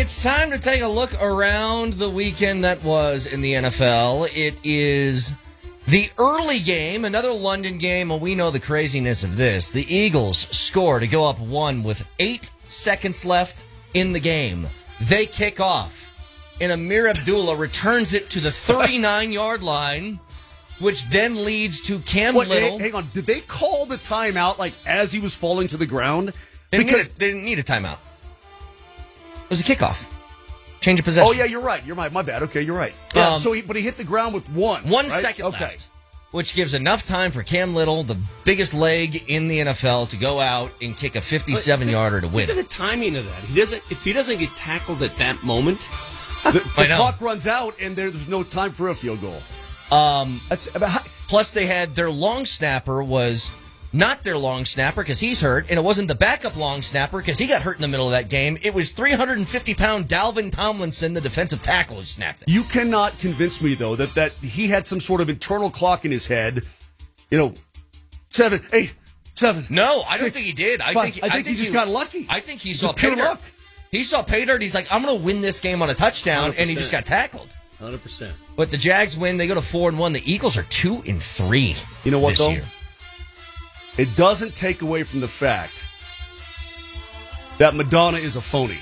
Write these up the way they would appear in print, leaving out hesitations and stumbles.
It's time to take a look around the weekend that was in the NFL. It is the early game, another London game, and we know the craziness of this. The Eagles score to go up 1 with 8 seconds left in the game. They kick off, and Amir Abdullah returns it to the 39-yard line, which then leads to Cam Little. Hang on. Did they call the timeout like as he was falling to the ground? They didn't need a timeout. It was a kickoff. Change of possession. Oh, yeah, you're right. You're right. My bad. Okay, you're right. Yeah, but he hit the ground with 1 right? second left, which gives enough time for Cam Little, the biggest leg in the NFL, to go out and kick a 57-yarder to win. Look at the timing of that. If he doesn't get tackled at that moment, the clock runs out and there's no time for a field goal. Plus, they had their long snapper was not their long snapper because he's hurt, and it wasn't the backup long snapper because he got hurt in the middle of that game. It was 350-pound Dalvin Tomlinson, the defensive tackle, who snapped it. You cannot convince me, though, that he had some sort of internal clock in his head. 7, 8, 7. No, I don't think he did. I think he just got lucky. I think he saw pay dirt. He saw pay dirt. He's like, I'm going to win this game on a touchdown, 100%. And he just got tackled. 100%. But the Jags win. They go to 4-1. The Eagles are 2-3. You know what, this though? Year. It doesn't take away from the fact that Madonna is a phony.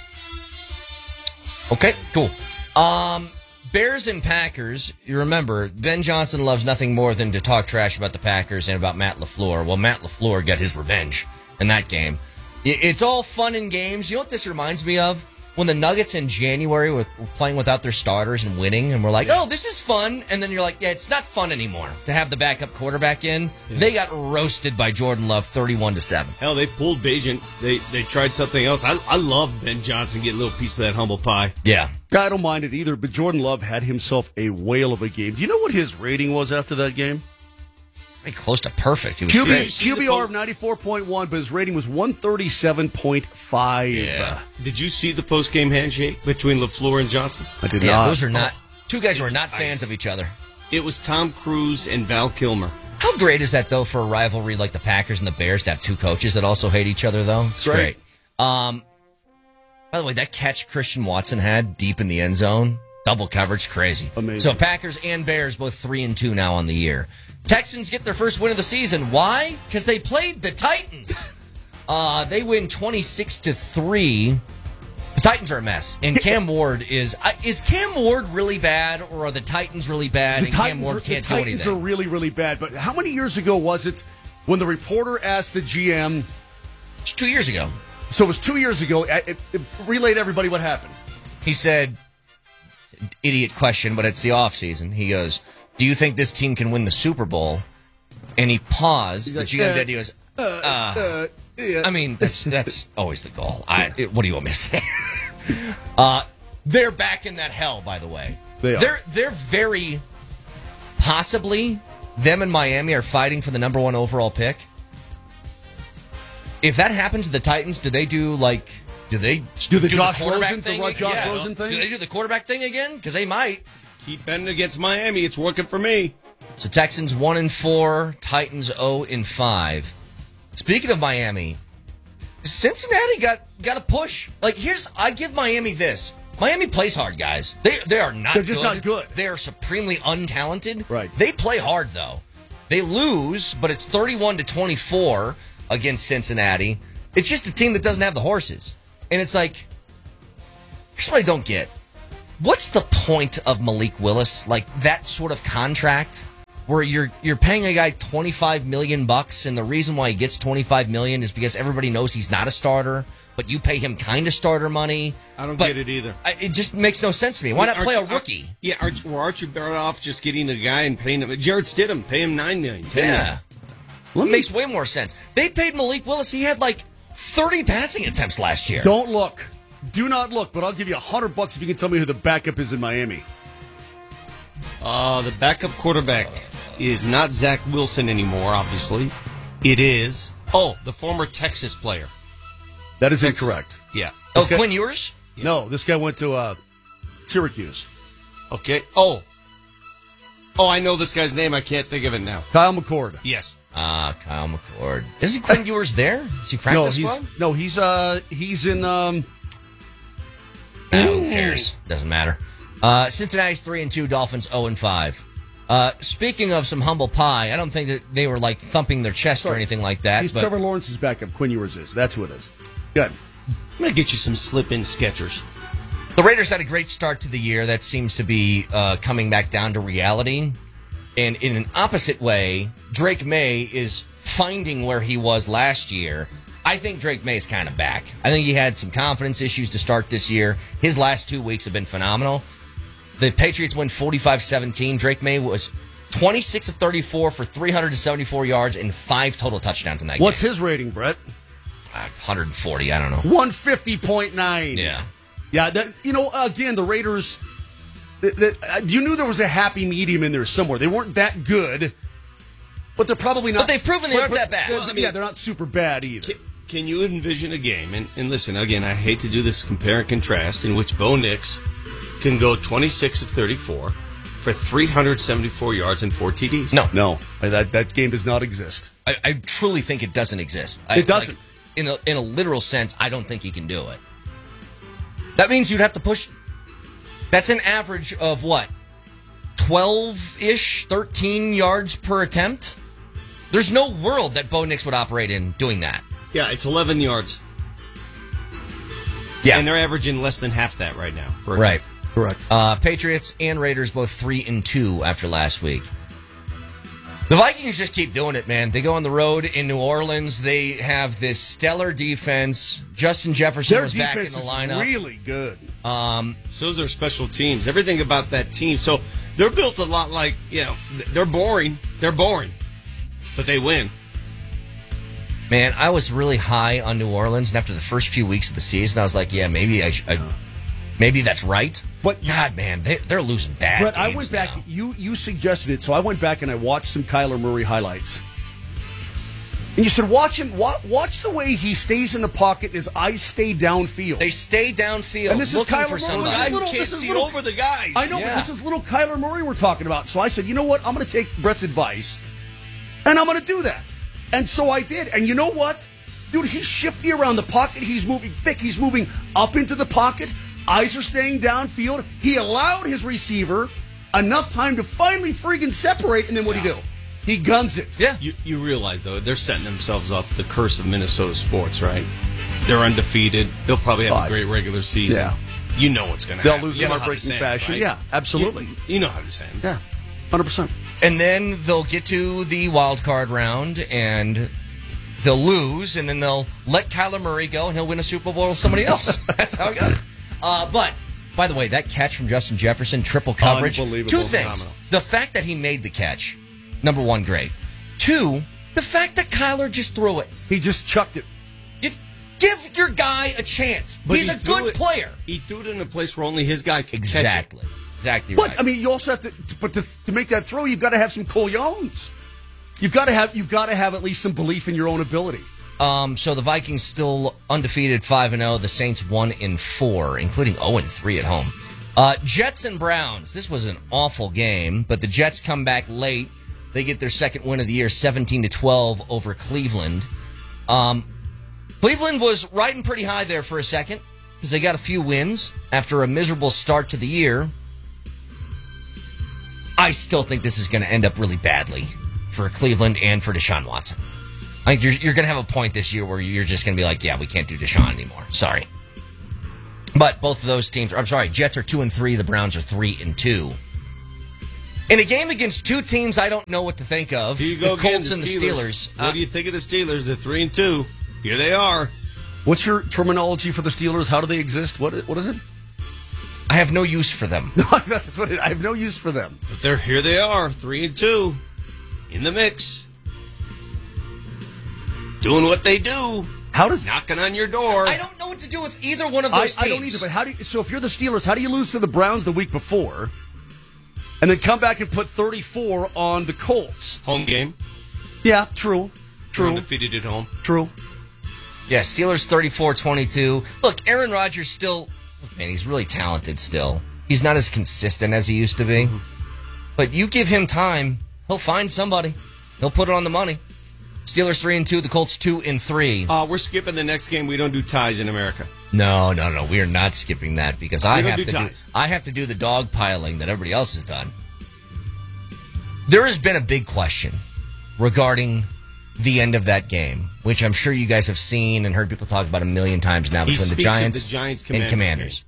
Okay, cool. Bears and Packers, you remember, Ben Johnson loves nothing more than to talk trash about the Packers and about Matt LaFleur. Well, Matt LaFleur got his revenge in that game. It's all fun and games. You know what this reminds me of? When the Nuggets in January were playing without their starters and winning, and we're like, oh, this is fun. And then you're like, yeah, it's not fun anymore to have the backup quarterback in. Yeah. They got roasted by Jordan Love 31-7. Hell, they pulled Bajan. They tried something else. I love Ben Johnson getting a little piece of that humble pie. Yeah. I don't mind it either, but Jordan Love had himself a whale of a game. Do you know what his rating was after that game? Close to perfect. He was QBR of 94.1, but his rating was 137.5. Yeah. Did you see the post-game handshake between LaFleur and Johnson? I did not. Those are not two guys who are not fans of each other. It was Tom Cruise and Val Kilmer. How great is that, though, for a rivalry like the Packers and the Bears to have two coaches that also hate each other, though? It's great. By the way, that catch Christian Watson had deep in the end zone, double coverage, crazy. Amazing. So Packers and Bears both 3-2 now on the year. Texans get their first win of the season. Why? Because they played the Titans. They win 26-3. The Titans are a mess, and Cam Ward is Cam Ward really bad, or are the Titans really bad? Cam Ward can't do anything. The Titans are really, really bad. But how many years ago was it when the reporter asked the GM? 2 years ago. So it was 2 years ago. It relayed to everybody what happened. He said, "Idiot question, but it's the off season." He goes, "Do you think this team can win the Super Bowl?" And he paused. The GM did. He goes, yeah. I mean, that's always the goal. What do you want me to say? They're back in that hell, by the way. They are. They're very possibly, them and Miami are fighting for the number 1 overall pick. If that happens to the Titans, do they do the Josh quarterback Rosen thing? Rosen thing? Do they do the quarterback thing again? Because they might. Keep betting against Miami. It's working for me. So Texans 1-4, Titans 0-5. Speaking of Miami, Cincinnati got a push. I give Miami this. Miami plays hard, guys. They are not. They're just not good. They are supremely untalented. Right. They play hard though. They lose, but it's 31-24 against Cincinnati. It's just a team that doesn't have the horses, and it's like, here's what I don't get. What's the point of Malik Willis? That sort of contract where you're paying a guy $25 million, and the reason why he gets $25 million is because everybody knows he's not a starter, but you pay him kind of starter money. I don't get it either. It just makes no sense to me. Why not play a rookie? Aren't you better off just getting a guy and paying him? Jared Stidham, pay him $9 million. Yeah. It makes way more sense. They paid Malik Willis. He had 30 passing attempts last year. Don't look. Do not look, but I'll give you $100 if you can tell me who the backup is in Miami. The backup quarterback is not Zach Wilson anymore, obviously. It is, the former Texas player. That is incorrect. Yeah. Quinn Ewers? Yeah. No, this guy went to Syracuse. Okay. Oh, I know this guy's name. I can't think of it now. Kyle McCord. Yes. Kyle McCord. Isn't Quinn Ewers there? Is he practice squad? No, he's in Who cares? Doesn't matter. Cincinnati's 3-2, Dolphins 0-5. Speaking of some humble pie, I don't think that they were like thumping their chest or anything like that. He's Trevor Lawrence's backup. Quinn Ewers is. That's who it is. Good. I'm going to get you some slip-in Skechers. The Raiders had a great start to the year. That seems to be coming back down to reality. And in an opposite way, Drake May is finding where he was last year. I think Drake May is kind of back. I think he had some confidence issues to start this year. His last 2 weeks have been phenomenal. The Patriots win 45-17. Drake May was 26 of 34 for 374 yards and 5 total touchdowns in that game. What's his rating, Brett? 140, I don't know. 150.9. Yeah. Yeah, again, the Raiders, you knew there was a happy medium in there somewhere. They weren't that good, but they're probably not. But they've proven they aren't that bad. They're not super bad either. Can you envision a game, and listen, again, I hate to do this compare and contrast, in which Bo Nix can go 26 of 34 for 374 yards and 4 TDs? No. That game does not exist. I truly think it doesn't exist. It doesn't. Like, in a literal sense, I don't think he can do it. That means you'd have to push. That's an average of what? 12-ish, 13 yards per attempt? There's no world that Bo Nix would operate in doing that. Yeah, it's 11 yards. Yeah. And they're averaging less than half that right now. Right. Correct. Patriots and Raiders both 3-2 after last week. The Vikings just keep doing it, man. They go on the road in New Orleans. They have this stellar defense. Justin Jefferson was back in the lineup. Their defense is really good. So is their special teams. Everything about that team. So they're built a lot like, they're boring. They're boring. But they win. Man, I was really high on New Orleans, and after the first few weeks of the season, I was like, yeah, maybe maybe that's right. But God, man, they're losing bad Brett, games I went back. now. You suggested it, so I went back and I watched some Kyler Murray highlights. And you said, watch him. Watch the way he stays in the pocket and his eyes stay downfield. They stay downfield, and this looking is Kyler for Murray. somebody. This is little over the guys. I know, Yeah. but this is little Kyler Murray we're talking about. So I said, you know what? I'm going to take Brett's advice, and I'm going to do that. And so I did. And you know what? Dude, he's shifty around the pocket. He's moving thick. He's moving up into the pocket. Eyes are staying downfield. He allowed his receiver enough time to finally friggin' separate, and then what do you do? He guns it. Yeah. You realize, though, they're setting themselves up the curse of Minnesota sports, right? They're undefeated. They'll probably have a great regular season. Yeah. You know what's going to happen. They'll lose You in know how heartbreaking this ends, fashion. right? Yeah, absolutely. You know how this ends. Yeah, 100%. And then they'll get to the wild card round, and they'll lose, and then they'll let Kyler Murray go, and he'll win a Super Bowl with somebody else. That's how it goes. But, by the way, that catch from Justin Jefferson, triple coverage. Unbelievable. Two things. Phenomenal. The fact that he made the catch, number one, great. Two, the fact that Kyler just threw it. He just chucked it. You give your guy a chance. But He's he a threw good it- player. He threw it in a place where only his guy could catch Exactly. Exactly But right. I mean, you also have to. But to make that throw, you've got to have some Jones. You've got to have at least some belief in your own ability. So the Vikings still undefeated 5-0. The Saints 1-4, including 0-3 at home. Jets and Browns. This was an awful game, but the Jets come back late. They get their second win of the year, 17-12 over Cleveland. Cleveland was riding pretty high there for a second because they got a few wins after a miserable start to the year. I still think this is going to end up really badly for Cleveland and for Deshaun Watson. I think you're going to have a point this year where you're just going to be like, yeah, we can't do Deshaun anymore. Sorry. But both of those teams, Jets are 2-3, the Browns are 3-2. In a game against two teams I don't know what to think of, Here you go the again, Colts and the Steelers. What do you think of the Steelers? They're 3-2. Here they are. What's your terminology for the Steelers? How do they exist? What is it? I have no use for them. That's what I have no use for them. But here they are, 3-2, in the mix, doing what they do. How does knocking on your door? I don't know what to do with either one of those teams. I don't either. But how do you? So if you're the Steelers, how do you lose to the Browns the week before, and then come back and put 34 on the Colts? Home game. Yeah, true. They're undefeated at home. True. Yeah, Steelers 34-22. Look, Aaron Rodgers still, man, he's really talented still. He's not as consistent as he used to be. But you give him time, he'll find somebody. He'll put it on the money. Steelers 3-2, the Colts 2-3. We're skipping the next game. We don't do ties in America. No. We are not skipping that because I don't have do to ties. I have to do the dog piling that everybody else has done. There has been a big question regarding the end of that game, which I'm sure you guys have seen and heard people talk about a million times now He between the speaks of Giants, the Giants and Commanders.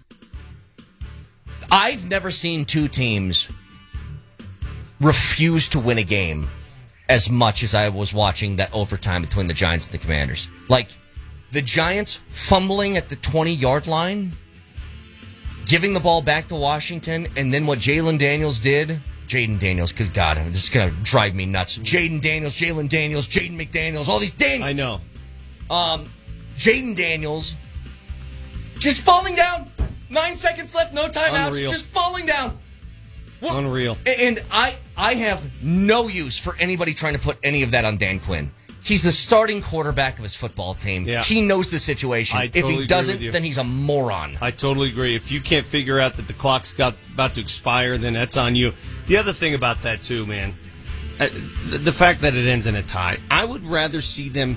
I've never seen two teams refuse to win a game as much as I was watching that overtime between the Giants and the Commanders. Like, the Giants fumbling at the 20-yard line, giving the ball back to Washington, and then what Jaden Daniels, good God, this is going to drive me nuts. Jaden McDaniels, all these Daniels. I know. Jaden Daniels just falling down. 9 seconds left, no timeouts, Unreal. just falling down. Well, Unreal. And I have no use for anybody trying to put any of that on Dan Quinn. He's the starting quarterback of his football team. Yeah. He knows the situation. I If totally he agree doesn't, with you. then he's a moron. I totally agree. If you can't figure out that the clock's about to expire, then that's on you. The other thing about that, too, man, the fact that it ends in a tie, I would rather see them...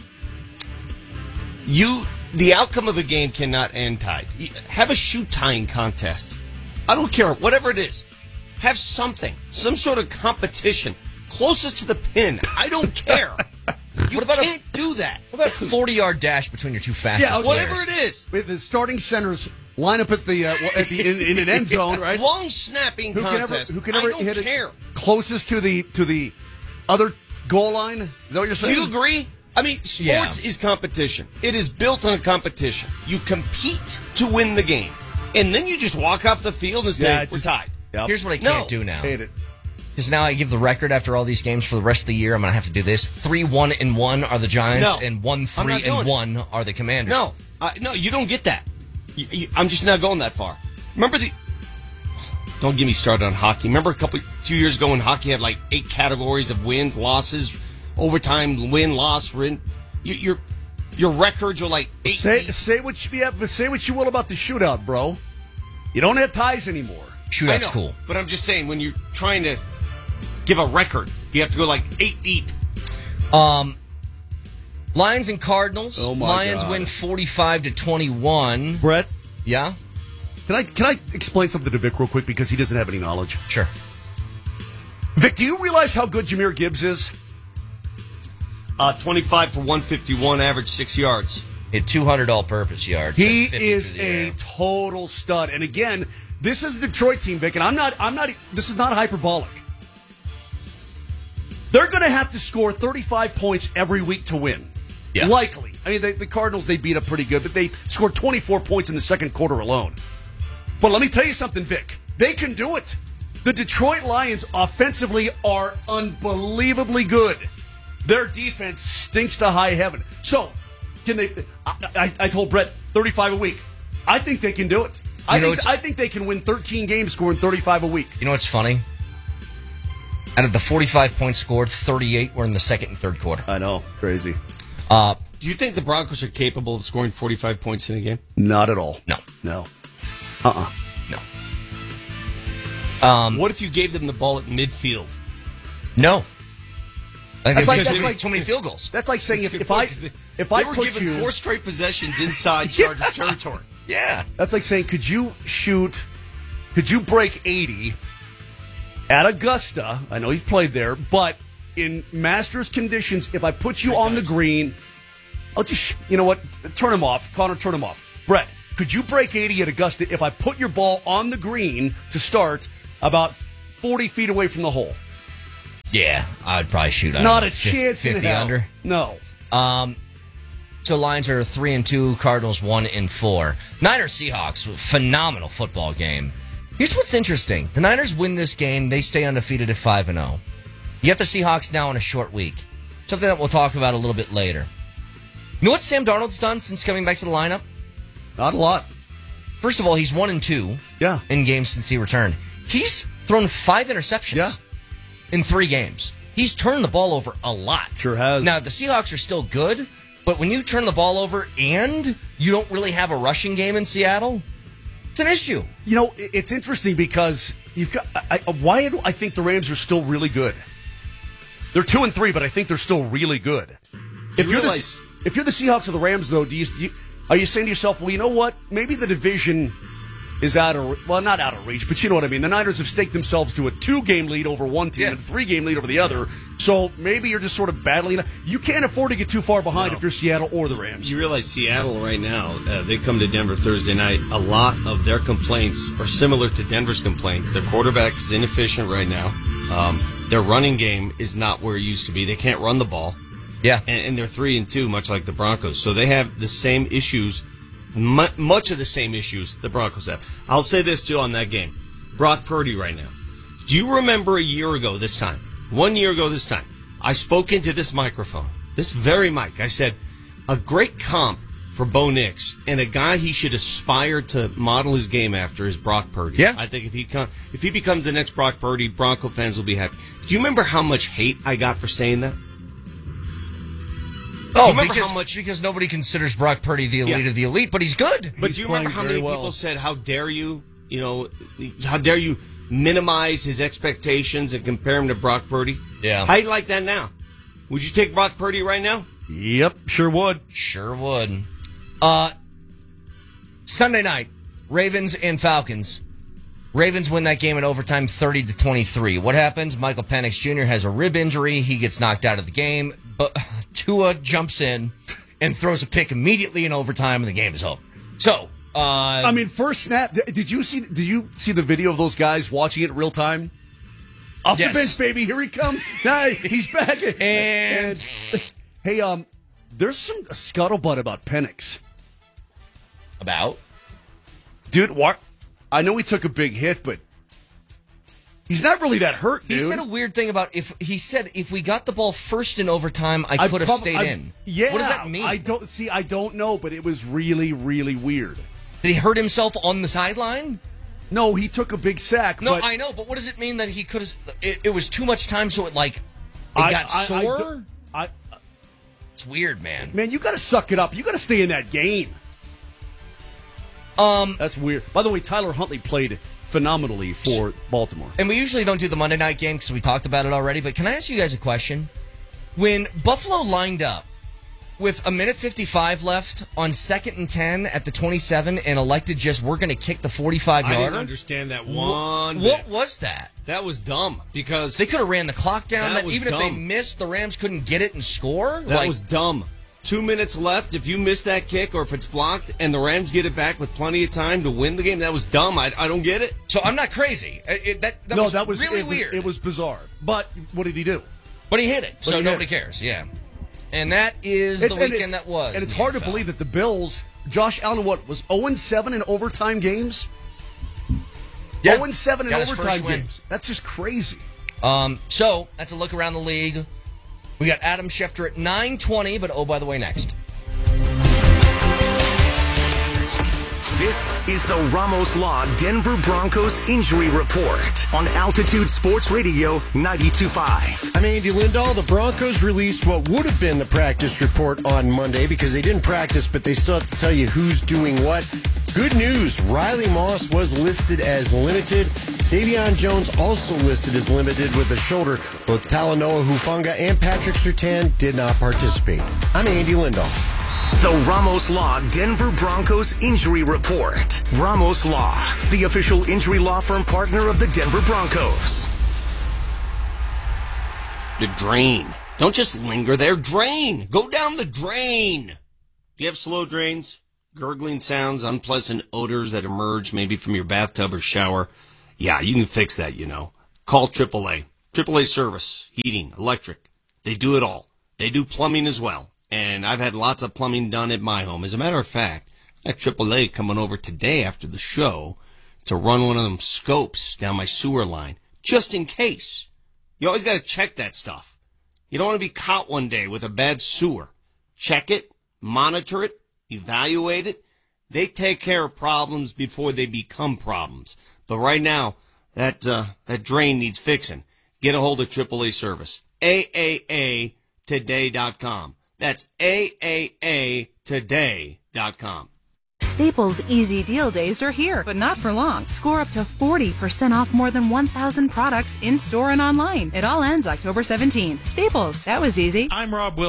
The outcome of a game cannot end tied. Have a shoe tying contest. I don't care, whatever it is. Have something, some sort of competition. Closest to the pin. I don't care. You can't do that. What about a 40-yard dash between your two fastest players? Whatever it is. With the starting centers line up at the in an end zone, right? Long snapping contest. Who can ever I don't hit care. it closest to the other goal line? Is that what you're saying? Do you agree? I mean, sports is competition. It is built on a competition. You compete to win the game. And then you just walk off the field and say, we're tied. Yep. Here's what I can't do now. Hate it. Because now I give the record after all these games for the rest of the year. I'm going to have to do this. 3-1-1 are the Giants, No. and 1-3-1 are the Commanders. No, you don't get that. I'm just not going that far. Remember don't get me started on hockey. Remember 2 years ago when hockey had like 8 categories of wins, losses, overtime, win, loss, win. Your records are like 8. Say what you will about the shootout, bro. You don't have ties anymore. Shootout's I know, cool. But I'm just saying, when you're trying to give a record, you have to go like 8 deep. Lions and Cardinals. Oh my Lions God. win 45-21. Brett, Yeah? can I explain something to Vic real quick because he doesn't have any knowledge? Sure. Vic, do you realize how good Jahmyr Gibbs is? 25 for 151, average 6 yards. Hit 200 all-purpose yards. He and 50 is through the a air. total stud. And again, this is a Detroit team, Vic, and I'm not. This is not hyperbolic. They're going to have to score 35 points every week to win. Yeah. Likely. I mean, the Cardinals, they beat up pretty good, but they scored 24 points in the second quarter alone. But let me tell you something, Vic. They can do it. The Detroit Lions offensively are unbelievably good. Their defense stinks to high heaven. So, can they? I told Brett 35 a week. I think they can do it. I think they can win 13 games scoring 35 a week. You know what's funny? Out of the 45 points scored, 38 were in the second and third quarter. I know. Crazy. Do you think the Broncos are capable of scoring 45 points in a game? Not at all. No. No. No. What if you gave them the ball at midfield? No. I think That's there's like- too many field goals. That's like saying That's a if good I point, 'cause if they I were put given you 4 straight possessions inside Chargers territory. Yeah. That's like saying, could you break 80 at Augusta? I know you've played there, but in Masters conditions, if I put you on the green, I'll just, you know what? Turn him off. Connor, turn him off. Brett, could you break 80 at Augusta if I put your ball on the green to start about 40 feet away from the hole? Yeah, I'd probably shoot. I don't Not know, a chance 50 in hell. under. No. So Lions are 3-2, Cardinals 1-4. Niners Seahawks, phenomenal football game. Here's what's interesting: the Niners win this game, they stay undefeated at 5-0. You have the Seahawks now in a short week. Something that we'll talk about a little bit later. You know what Sam Darnold's done since coming back to the lineup? Not a lot. First of all, he's 1-2 Yeah. in games since he returned. He's thrown 5 interceptions in 3 games. He's turned the ball over a lot. Sure has. Now, the Seahawks are still good, but when you turn the ball over and you don't really have a rushing game in Seattle, it's an issue. You know, it's interesting because you've got. Why do I think the Rams are still really good? They're 2-3, but I think they're still really good. If you're the Seahawks or the Rams, though, do Are you saying to yourself, well, you know what? Maybe the division is not out of reach, but you know what I mean. The Niners have staked themselves to a 2-game lead over one team and a 3-game lead over the other. So maybe you're just sort of battling. You can't afford to get too far behind if you're Seattle or the Rams. You realize Seattle right now, they come to Denver Thursday night. A lot of their complaints are similar to Denver's complaints. Their quarterback is inefficient right now. Their running game is not where it used to be. They can't run the ball. Yeah. And they're 3-2, much like the Broncos. So they have the same issues. Much of the same issues the Broncos have. I'll say this, too, on that game. Brock Purdy right now. Do you remember a year ago this time, 1 year ago this time, I spoke into this microphone, this very mic. I said, a great comp for Bo Nix and a guy he should aspire to model his game after is Brock Purdy. Yeah. I think if he becomes the next Brock Purdy, Bronco fans will be happy. Do you remember how much hate I got for saying that? Oh, because nobody considers Brock Purdy the elite of the elite, but he's good. But do you remember how many people said, how dare you minimize his expectations and compare him to Brock Purdy? Yeah. How do you like that now? Would you take Brock Purdy right now? Yep, sure would. Sure would. Sunday night, Ravens and Falcons. Ravens win that game in overtime 30-23. What happens? Michael Penix Jr. has a rib injury. He gets knocked out of the game. But Tua jumps in and throws a pick immediately in overtime, and the game is over. So, first snap. Did you see the video of those guys watching it in real time? Off the bench, baby. Here he comes. Hey, he's back. And hey, there's some scuttlebutt about Penix. About? Dude, I know he took a big hit, but he's not really that hurt, dude. He said a weird thing about if we got the ball first in overtime, I could have stayed in. Yeah. What does that mean? I don't know, but it was really, really weird. Did he hurt himself on the sideline? No, he took a big sack. No, I know, but what does it mean that he could have? It was too much time, so it got sore. It's weird, man. Man, you got to suck it up. You got to stay in that game. That's weird. By the way, Tyler Huntley played phenomenally for Baltimore. And we usually don't do the Monday night game because we talked about it already, but can I ask you guys a question? When Buffalo lined up with a minute 55 left on 2nd and 10 at the 27 and elected we're going to kick the 45-yarder? I didn't understand that one bit. What was that? That was dumb because they could have ran the clock down. That was even dumb. If they missed, the Rams couldn't get it and score? That was dumb. 2 minutes left. If you miss that kick or if it's blocked and the Rams get it back with plenty of time to win the game, that was dumb. I don't get it. So I'm not crazy. That was really weird. It was bizarre. But what did he do? But he hit it, so nobody cares. Yeah. And that is the weekend that was. And it's hard to believe that the Bills, Josh Allen, was 0-7 in overtime games? Yeah. 0-7 in overtime games. That's just crazy. So that's a look around the league. We got Adam Schefter at 9:20, but by the way, next. This is the Ramos Law Denver Broncos Injury Report on Altitude Sports Radio 92.5. I'm Andy Lindahl. The Broncos released what would have been the practice report on Monday because they didn't practice, but they still have to tell you who's doing what. Good news, Riley Moss was listed as limited. Savion Jones also listed as limited with a shoulder. Both Talanoa Hufanga and Patrick Surtain did not participate. I'm Andy Lindahl. The Ramos Law Denver Broncos Injury Report. Ramos Law, the official injury law firm partner of the Denver Broncos. The drain. Don't just linger there. Drain. Go down the drain. Do you have slow drains? Gurgling sounds, unpleasant odors that emerge maybe from your bathtub or shower. Yeah, you can fix that, Call AAA. AAA service, heating, electric. They do it all. They do plumbing as well. And I've had lots of plumbing done at my home. As a matter of fact, I got AAA coming over today after the show to run one of them scopes down my sewer line, just in case. You always got to check that stuff. You don't want to be caught one day with a bad sewer. Check it, monitor it, evaluate it. They take care of problems before they become problems. But right now, that drain needs fixing. Get a hold of AAA service. AAAtoday.com. That's AAAtoday.com. Staples Easy Deal Days are here, but not for long. Score up to 40% off more than 1,000 products in-store and online. It all ends October 17th. Staples, that was easy. I'm Rob Wilhite.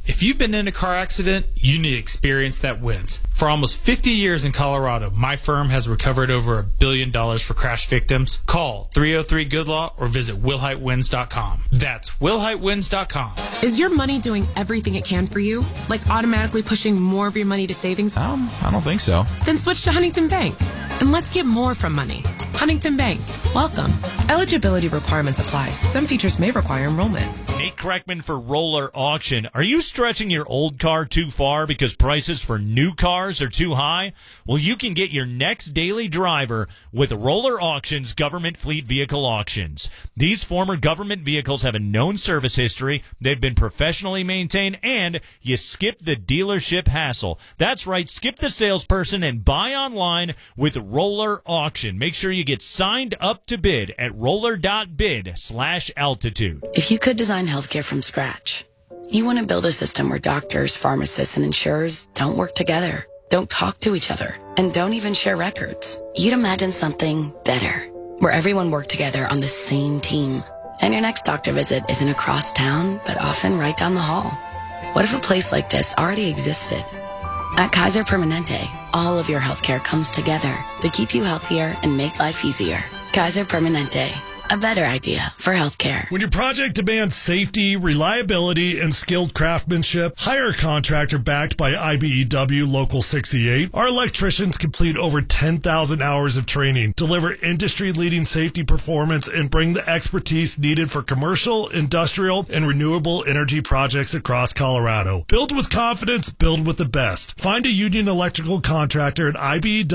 If you've been in a car accident, you need experience that wins. For almost 50 years in Colorado, my firm has recovered over $1 billion for crash victims. Call 303-GOOD-LAW or visit willheitwins.com. That's willheitwins.com. Is your money doing everything it can for you? Like automatically pushing more of your money to savings? I don't think so. Then switch to Huntington Bank. And let's get more from money. Huntington Bank. Welcome. Eligibility requirements apply. Some features may require enrollment. Nate Kreckman for Roller Auction. Are you stretching your old car too far because prices for new cars are too high? Well, you can get your next daily driver with Roller Auction's government fleet vehicle auctions. These former government vehicles have a known service history, they've been professionally maintained, and you skip the dealership hassle. That's right, skip the salesperson and buy online with Roller Auction. Make sure you get signed up to bid at roller.bid/altitude. If you could design healthcare from scratch, you want to build a system where doctors, pharmacists, and insurers don't work together, don't talk to each other, and don't even share records. You'd imagine something better, where everyone worked together on the same team. And your next doctor visit isn't across town, but often right down the hall. What if a place like this already existed? At Kaiser Permanente, all of your healthcare comes together to keep you healthier and make life easier. Kaiser Permanente. A better idea for healthcare. When your project demands safety, reliability, and skilled craftsmanship, hire a contractor backed by IBEW Local 68. Our electricians complete over 10,000 hours of training, deliver industry-leading safety performance, and bring the expertise needed for commercial, industrial, and renewable energy projects across Colorado. Build with confidence, build with the best. Find a union electrical contractor at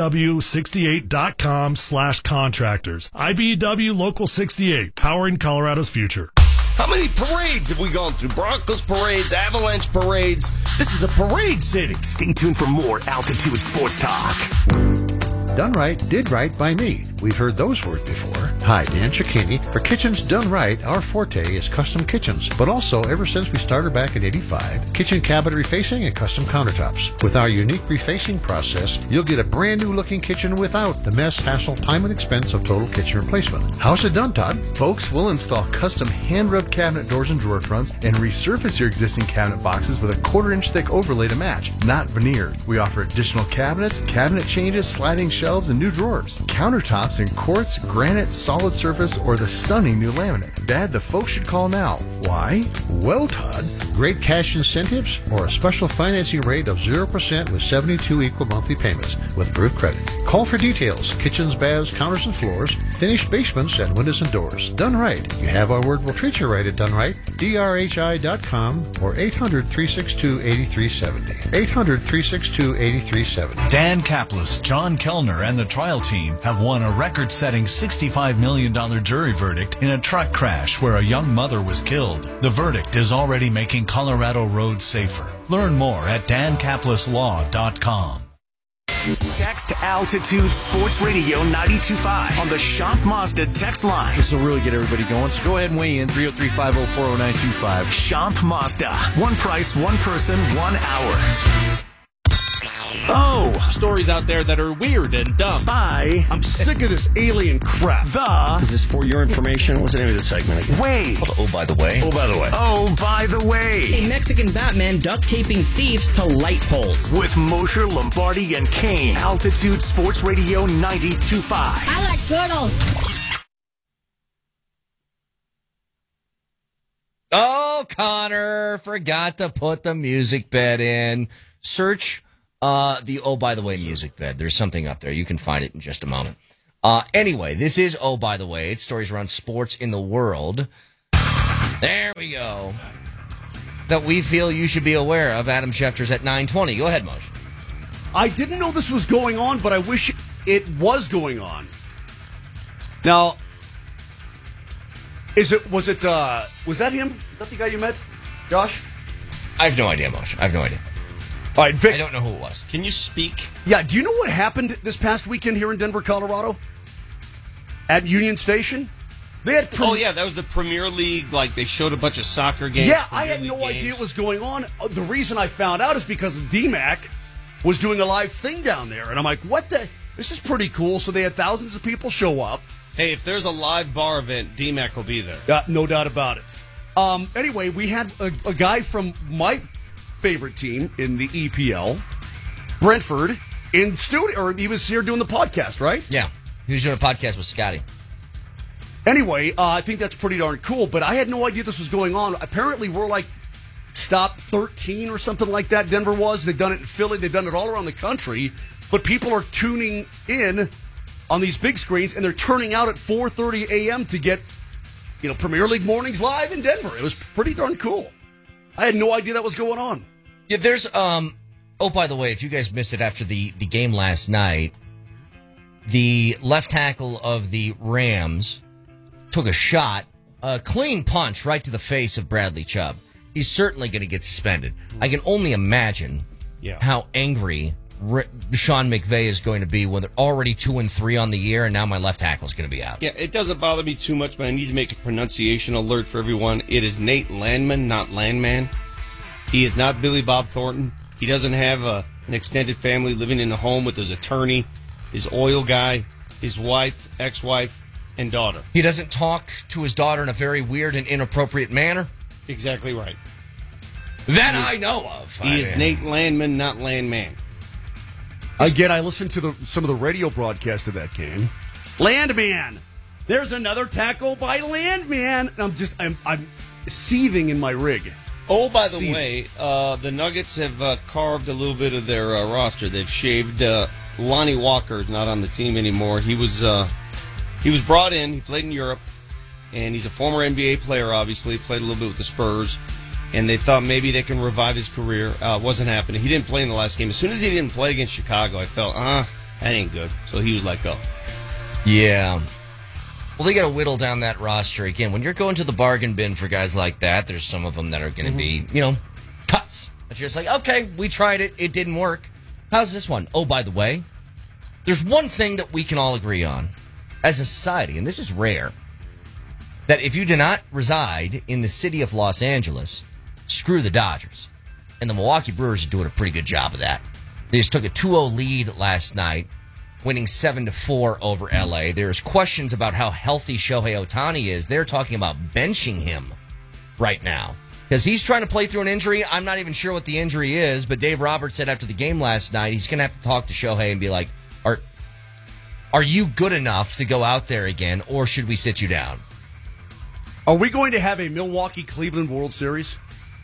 IBEW68.com/contractors. IBEW Local 68, powering Colorado's future. How many parades have we gone through? Broncos parades, Avalanche parades. This is a parade city. Stay tuned for more Altitude Sports Talk. Done right, did right by me. We've heard those words before. Hi, Dan Cicchini. For Kitchens Done Right, our forte is custom kitchens. But also, ever since we started back in '85, kitchen cabinet refacing and custom countertops. With our unique refacing process, you'll get a brand new looking kitchen without the mess, hassle, time, and expense of total kitchen replacement. How's it done, Todd? Folks, we'll install custom hand-rubbed cabinet doors and drawer fronts and resurface your existing cabinet boxes with a 1/4-inch thick overlay to match, not veneer. We offer additional cabinets, cabinet changes, sliding shelves, and new drawers. Countertops in quartz, granite, solid surface, or the stunning new laminate. Dad, the folks should call now. Why? Well, Todd, great cash incentives or a special financing rate of 0% with 72 equal monthly payments with approved credit. Call for details. Kitchens, baths, counters, and floors, finished basements, and windows and doors. Done right. You have our word, we'll treat you right at Done Right. DRHI.com or 800-362-8370. 800-362-8370. Dan Kaplis, John Kellner, and the trial team have won a record-setting $65 million jury verdict in a truck crash where a young mother was killed. The verdict is already making Colorado roads safer. Learn more at dankapleslaw.com. Text Altitude Sports Radio 92.5 on the Shop Mazda text line. This will really get everybody going, so go ahead and weigh in. 303-504-0925. Shop Mazda. One price, one person, 1 hour. Oh, stories out there that are weird and dumb. Bye. I'm sick of this alien crap. Is this for your information? What's the name of this segment again? Wait. Oh, by the way. Oh, by the way. Oh, by the way. A Mexican Batman duct taping thieves to light poles. With Mosher, Lombardi, and Kane. Altitude Sports Radio 92.5. I like turtles. Oh, Connor forgot to put the music bed in. Search the Oh, by the way, music bed. There's something up there. You can find it in just a moment. Anyway, this is Oh, by the way. It's stories around sports in the world. There we go. That we feel you should be aware of. Adam Schefter's at 9:20. Go ahead, Moshe. I didn't know this was going on, but I wish it was going on. Now, was that him? Is that the guy you met, Josh? I have no idea, Moshe. I have no idea. All right, Vic. I don't know who it was. Can you speak? Yeah, do you know what happened this past weekend here in Denver, Colorado? At Union Station? They had that was the Premier League. Like, they showed a bunch of soccer games. Yeah, I had no idea what was going on. The reason I found out is because DMAC was doing a live thing down there. And I'm like, what the? This is pretty cool. So they had thousands of people show up. Hey, if there's a live bar event, DMAC will be there. No doubt about it. Anyway, we had a guy from favorite team in the EPL, Brentford, in studio, or he was here doing the podcast, right? Yeah, he was doing a podcast with Scotty. Anyway, I think that's pretty darn cool, but I had no idea this was going on. Apparently, we're like stop 13 or something like that, Denver was. They've done it in Philly. They've done it all around the country, but people are tuning in on these big screens, and they're turning out at 4:30 a.m. to get, Premier League mornings live in Denver. It was pretty darn cool. I had no idea that was going on. Yeah, there's, oh, by the way, if you guys missed it after the game last night, the left tackle of the Rams took a shot, a clean punch right to the face of Bradley Chubb. He's certainly going to get suspended. I can only imagine how angry Sean McVay is going to be when they're already 2-3 on the year, and now my left tackle is going to be out. Yeah, it doesn't bother me too much, but I need to make a pronunciation alert for everyone. It is Nate Landman, not Landman. He is not Billy Bob Thornton. He doesn't have an extended family living in a home with his attorney, his oil guy, his wife, ex-wife, and daughter. He doesn't talk to his daughter in a very weird and inappropriate manner? Exactly right. That I know of. He is Nate Landman, not Landman. Again, I listened to some of the radio broadcast of that game. Landman! There's another tackle by Landman! And I'm seething in my rig. Oh, by the way, the Nuggets have carved a little bit of their roster. They've shaved Lonnie Walker's not on the team anymore. He was brought in. He played in Europe, and he's a former NBA player, obviously. Played a little bit with the Spurs, and they thought maybe they can revive his career. Wasn't happening. He didn't play in the last game. As soon as he didn't play against Chicago, I felt, that ain't good. So he was let go. Yeah. Well, they got to whittle down that roster again. When you're going to the bargain bin for guys like that, there's some of them that are going to be, cuts. But you're just like, okay, we tried it. It didn't work. How's this one? Oh, by the way, there's one thing that we can all agree on as a society, and this is rare, that if you do not reside in the city of Los Angeles, screw the Dodgers. And the Milwaukee Brewers are doing a pretty good job of that. They just took a 2-0 lead last night, winning 7-4 over L.A. There's questions about how healthy Shohei Ohtani is. They're talking about benching him right now because he's trying to play through an injury. I'm not even sure what the injury is, but Dave Roberts said after the game last night he's going to have to talk to Shohei and be like, are you good enough to go out there again, or should we sit you down? Are we going to have a Milwaukee-Cleveland World Series?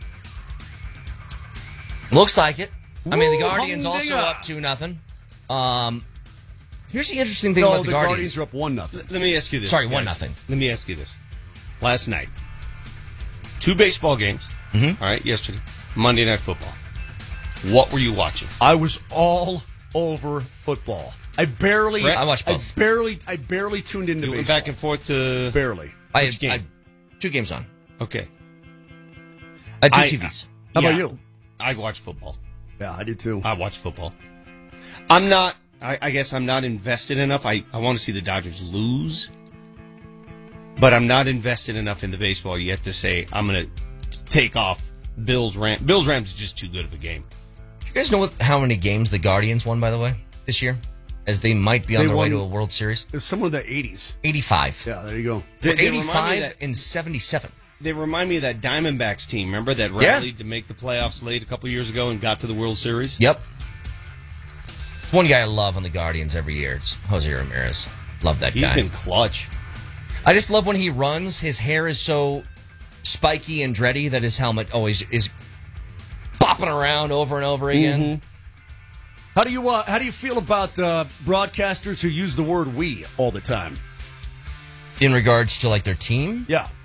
Looks like it. I mean, the Guardians also up 2-0. Here's the interesting thing about the Guardians. Guardians are up 1-0. Let me ask you this. Sorry, guys. 1-0. Let me ask you this. Last night, 2 baseball games. Mm-hmm. All right, yesterday, Monday Night Football. What were you watching? I was all over football. I watched both. I barely tuned into baseball. Went back and forth to barely. I had 2 games on. Okay. I had 2 TVs. How about you? I watch football. Yeah, I did too. I watch football. I'm not. I guess I'm not invested enough. I want to see the Dodgers lose, but I'm not invested enough in the baseball yet to say I'm going to take off Bills-Rams. Bills-Rams is just too good of a game. Do you guys know how many games the Guardians won, by the way, this year? As they might be on their way to a World Series? It was somewhere in the 80s. 85. Yeah, there you go. 85 and 77. They remind me of that Diamondbacks team, remember, that rallied to make the playoffs late a couple years ago and got to the World Series? Yep. One guy I love on the Guardians every year. It's Jose Ramirez. Love that guy. He's been clutch. I just love when he runs. His hair is so spiky and dready that his helmet always is bopping around over and over again. Mm-hmm. How do you feel about broadcasters who use the word "we" all the time? In regards to like their team? Yeah.